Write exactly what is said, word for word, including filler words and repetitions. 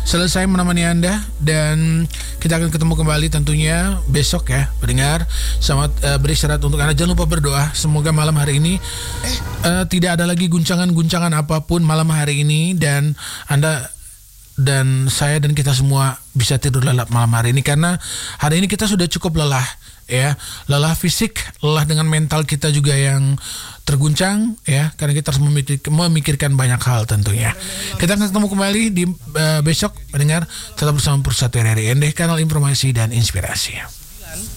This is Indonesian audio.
selesai menemani Anda, dan kita akan ketemu kembali tentunya besok ya, pendengar. Selamat uh, beristirahat untuk Anda. Jangan lupa berdoa. Semoga malam hari ini uh, tidak ada lagi guncangan-guncangan apapun malam hari ini, dan Anda dan saya dan kita semua bisa tidur lelap malam hari ini, karena hari ini kita sudah cukup lelah ya, lelah fisik, lelah dengan mental kita juga yang terguncang ya, karena kita harus memikirkan, memikirkan banyak hal tentunya. Kita akan ketemu kembali di uh, besok, pendengar. Tetap bersama Pusat R R I N D, kanal informasi dan inspirasi.